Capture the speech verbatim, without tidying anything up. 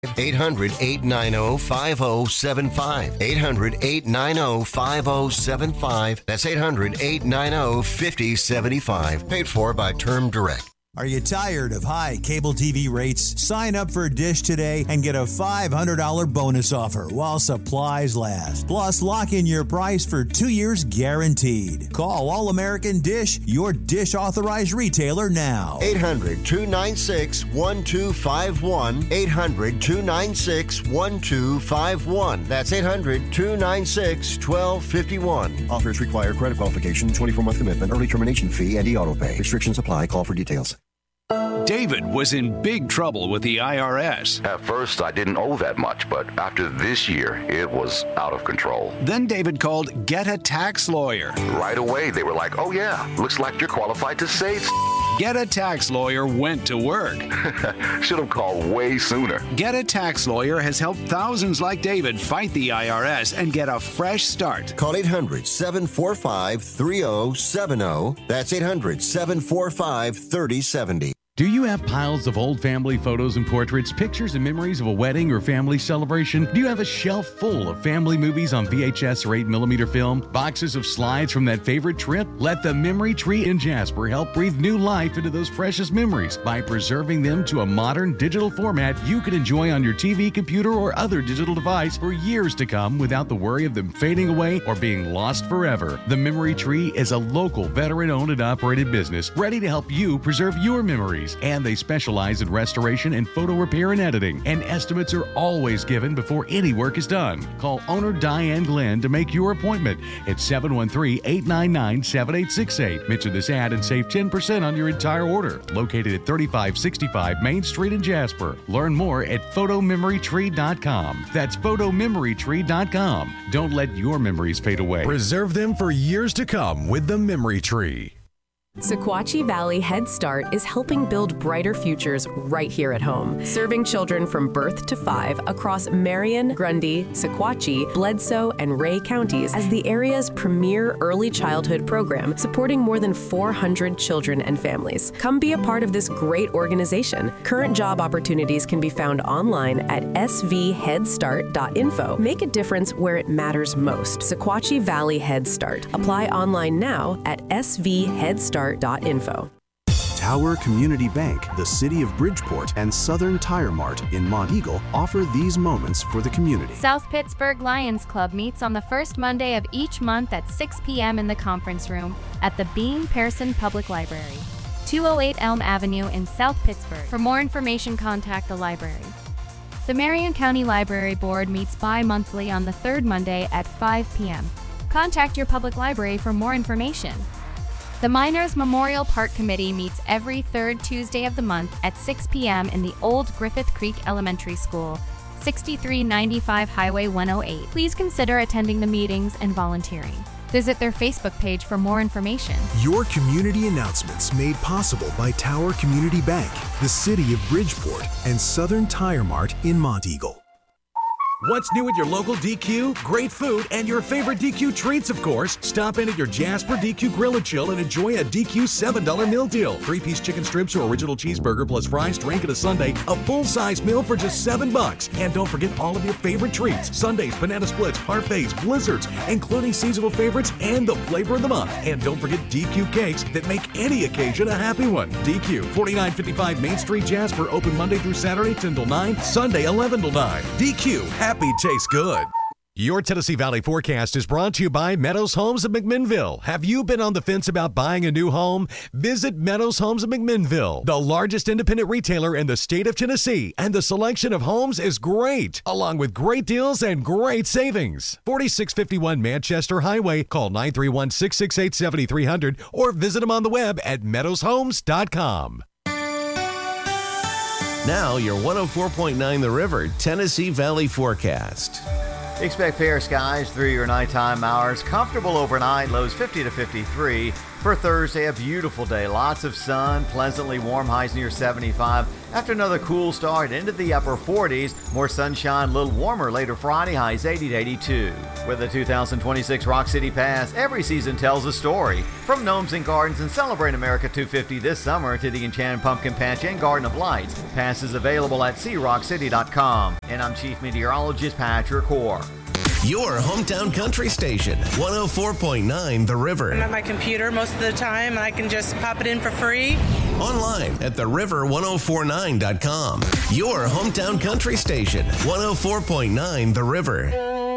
eight hundred, eight nine zero, five zero seven five. eight hundred, eight nine zero, five zero seven five. That's eight hundred, eight nine zero, five zero seven five. Paid for by Term Direct. Are you tired of high cable T V rates? Sign up for Dish today and get a five hundred dollars bonus offer while supplies last. Plus, lock in your price for two years guaranteed. Call All American Dish, your Dish authorized retailer now. eight hundred, two nine six, one two five one. eight hundred, two nine six, one two five one. That's eight hundred, two nine six, one two five one. Offers require credit qualification, twenty-four month commitment, early termination fee, and e-auto pay. Restrictions apply. Call for details. David was in big trouble with the I R S. At first, I didn't owe that much, but after this year, it was out of control. Then David called Get a Tax Lawyer. Right away, they were like, oh yeah, looks like you're qualified to save. Get a Tax Lawyer went to work. Should have called way sooner. Get a Tax Lawyer has helped thousands like David fight the I R S and get a fresh start. Call eight hundred, seven four five, three zero seven zero. That's eight hundred, seven four five, three zero seven zero. Do you have piles of old family photos and portraits, pictures and memories of a wedding or family celebration? Do you have a shelf full of family movies on V H S or eight millimeter film? Boxes of slides from that favorite trip? Let the Memory Tree in Jasper help breathe new life into those precious memories by preserving them to a modern digital format you can enjoy on your T V, computer, or other digital device for years to come without the worry of them fading away or being lost forever. The Memory Tree is a local, veteran-owned and operated business ready to help you preserve your memories. And they specialize in restoration and photo repair and editing, and estimates are always given before any work is done. Call owner Diane Glenn to make your appointment at seven one three, eight nine nine, seven eight six eight. Mention this ad and save ten percent on your entire order. Located at thirty-five sixty-five Main Street in Jasper. Learn more at photo memory tree dot com. That's photo memory tree dot com. Don't let your memories fade away. Preserve them for years to come with the Memory Tree. Sequatchie Valley Head Start is helping build brighter futures right here at home, serving children from birth to five across Marion, Grundy, Sequatchie, Bledsoe, and Ray counties as the area's premier early childhood program, supporting more than four hundred children and families. Come be a part of this great organization. Current job opportunities can be found online at s v head start dot info. Make a difference where it matters most. Sequatchie Valley Head Start. Apply online now at s v head start dot info. Tower Community Bank, the City of Bridgeport, and Southern Tire Mart in Monteagle offer these moments for the community. South Pittsburgh Lions Club meets on the first Monday of each month at six p.m. in the conference room at the Bean Pearson Public Library, two oh eight Elm Avenue in South Pittsburgh. For more information, contact the library. The Marion County Library Board meets bi-monthly on the third Monday at five p.m. Contact your public library for more information. The Miners Memorial Park Committee meets every third Tuesday of the month at six p.m. in the Old Griffith Creek Elementary School, sixty-three ninety-five Highway one oh eight. Please consider attending the meetings and volunteering. Visit their Facebook page for more information. Your community announcements made possible by Tower Community Bank, the City of Bridgeport, and Southern Tire Mart in Monteagle. What's new at your local D Q? Great food and your favorite D Q treats, of course. Stop in at your Jasper D Q Grill and Chill and enjoy a D Q seven dollar meal deal. Three-piece chicken strips or original cheeseburger plus fries, drink, and a sundae. A full-size meal for just seven bucks. And don't forget all of your favorite treats. Sundaes, banana splits, parfaits, blizzards, including seasonal favorites and the flavor of the month. And don't forget D Q cakes that make any occasion a happy one. D Q, forty-nine fifty-five Main Street, Jasper. Open Monday through Saturday, ten till nine. Sunday, eleven till nine. D Q, happy tastes good. Your Tennessee Valley forecast is brought to you by Meadows Homes of McMinnville. Have you been on the fence about buying a new home? Visit Meadows Homes of McMinnville, the largest independent retailer in the state of Tennessee, and the selection of homes is great, along with great deals and great savings. forty-six fifty-one Manchester Highway. Call nine three one, six six eight, seven three zero zero or visit them on the web at meadows homes dot com. Now, your one oh four point nine The River Tennessee Valley forecast. Expect fair skies through your nighttime hours. Comfortable overnight, lows fifty to fifty-three. For Thursday, a beautiful day. Lots of sun, pleasantly warm, highs near seventy-five. After another cool start into the upper forties, more sunshine, a little warmer later Friday, highs eighty to eighty-two. With the two thousand twenty-six Rock City Pass, every season tells a story. From Gnomes and Gardens and Celebrate America two fifty this summer to the Enchanted Pumpkin Patch and Garden of Lights. Pass is available at sea rock city dot com. And I'm Chief Meteorologist Patrick Hoare. Your hometown country station, one oh four point nine The River. I'm at my computer most of the time, and I can just pop it in for free. Online at the river ten forty-nine dot com. Your hometown country station, one oh four point nine The River.